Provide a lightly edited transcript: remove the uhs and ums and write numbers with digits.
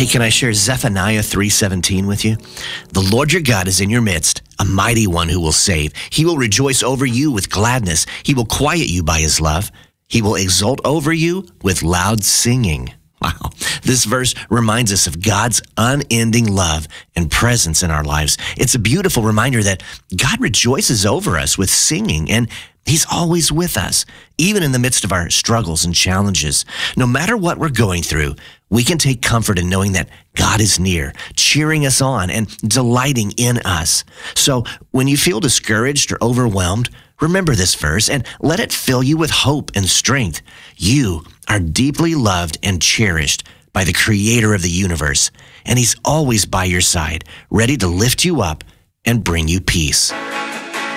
Hey, can I share Zephaniah 3:17 with you? The Lord your God is in your midst, a mighty one who will save. He will rejoice over you with gladness. He will quiet you by his love. He will exult over you with loud singing. Wow. This verse reminds us of God's unending love and presence in our lives. It's a beautiful reminder that God rejoices over us with singing, and he's always with us, even in the midst of our struggles and challenges. No matter what we're going through, we can take comfort in knowing that God is near, cheering us on and delighting in us. So when you feel discouraged or overwhelmed, remember this verse and let it fill you with hope and strength. You are deeply loved and cherished by the Creator of the universe, and he's always by your side, ready to lift you up and bring you peace.